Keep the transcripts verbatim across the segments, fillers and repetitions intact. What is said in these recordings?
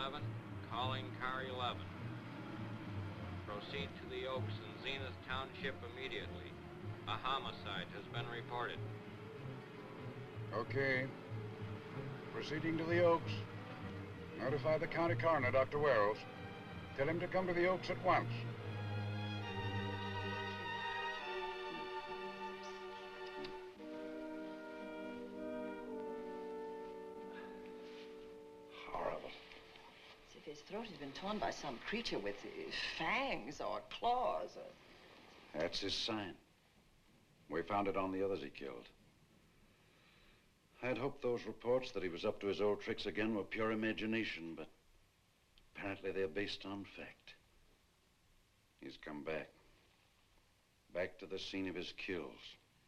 eleven, calling car eleven. Proceed to the Oaks in Zenith Township immediately. A homicide has been reported. Okay. Proceeding to the Oaks. Notify the county coroner, Doctor Wells. Tell him to come to the Oaks at once. Horrible. As if his throat had been torn by some creature with uh, fangs or claws. Or... That's his sign. We found it on the others he killed. I'd hoped those reports that he was up to his old tricks again were pure imagination, but apparently they're based on fact. He's come back. Back to the scene of his kills.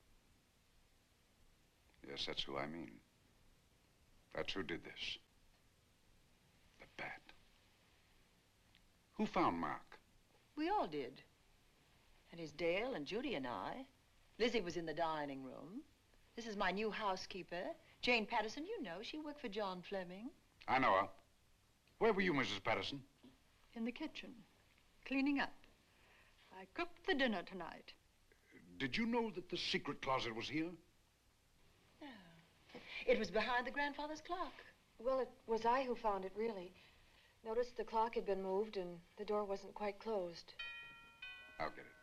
Yes, that's who I mean. That's who did this. The Bat. Who found Mark? We all did. And it's Dale and Judy and I. Lizzie was in the dining room. This is my new housekeeper, Jane Patterson. You know, she worked for John Fleming. I know her. Where were you, Missus Patterson? In the kitchen, cleaning up. I cooked the dinner tonight. Did you know that the secret closet was here? No. It was behind the grandfather's clock. Well, it was I who found it, really. Noticed the clock had been moved and the door wasn't quite closed. I'll get it.